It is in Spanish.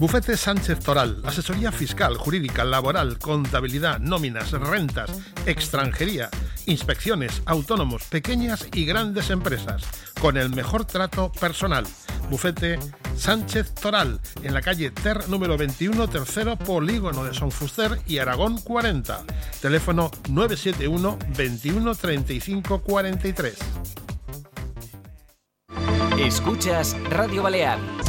Bufete Sánchez Toral, asesoría fiscal, jurídica, laboral, contabilidad, nóminas, rentas, extranjería, inspecciones, autónomos, pequeñas y grandes empresas, con el mejor trato personal. Bufete Sánchez Toral, en la calle Ter número 21, tercero polígono de Son Fuster y Aragón 40. Teléfono 971 21 35 43. Escuchas Radio Balear.